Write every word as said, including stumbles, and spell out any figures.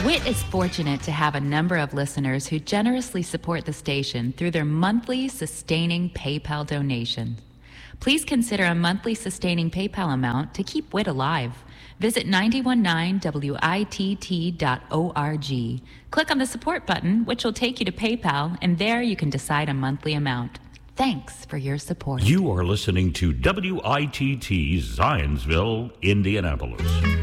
WIT is fortunate to have a number of listeners who generously support the station through their monthly sustaining PayPal donation. Please consider a monthly sustaining PayPal amount to keep WIT alive. Visit nine one nine W I T T dot org. Click on the support button, which will take you to PayPal, and there you can decide a monthly amount. Thanks for your support. You are listening to W I T T Zionsville, Indianapolis.